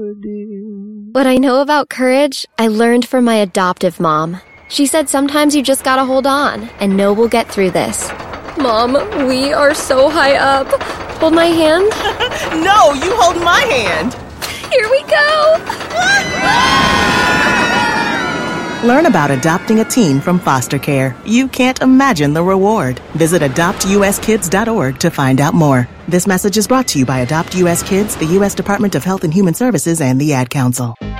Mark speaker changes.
Speaker 1: What I know about courage, I learned from my adoptive mom. She said sometimes you just gotta hold on and know we'll get through this. Mom, we are so high up. Hold my hand?
Speaker 2: No, you hold my hand.
Speaker 1: Here we go.
Speaker 2: Learn about adopting a teen from foster care. You can't imagine the reward. Visit adoptuskids.org to find out more. This message is brought to you by Adopt U.S. Kids, the U.S. Department of Health and Human Services, and the Ad Council.